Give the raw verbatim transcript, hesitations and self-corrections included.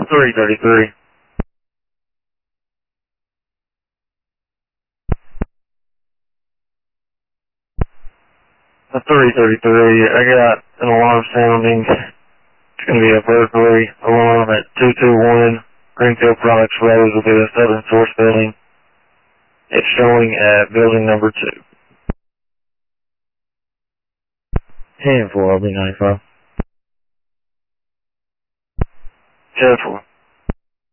three thirty-three. A three thirty-three, I got an alarm sounding. It's going to be a burglary alarm at two two one Greenfield Products Road. Will be the Southern Source building. It's showing at building number two. ten four, I'll be ninety-five. ten four.